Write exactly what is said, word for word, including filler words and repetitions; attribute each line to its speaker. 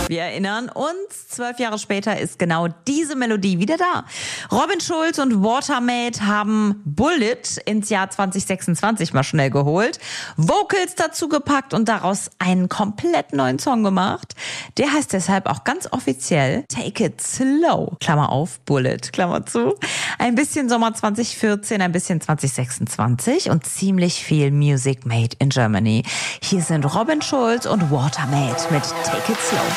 Speaker 1: Wir erinnern uns, zwölf Jahre später ist genau diese Melodie wieder da. Robin Schulz und Watermaid haben Bullet ins Jahr zwanzig sechsundzwanzig mal schnell geholt, Vocals dazu gepackt und daraus einen komplett neuen Song gemacht. Der heißt deshalb auch ganz offiziell Take It Slow, Klammer auf, Bullet, Klammer zu. Ein bisschen Sommer zwanzig vierzehn, ein bisschen zwanzig sechsundzwanzig und ziemlich viel Music made in Germany. Hier sind Robin Schulz und Watermaid mit Take It Slow.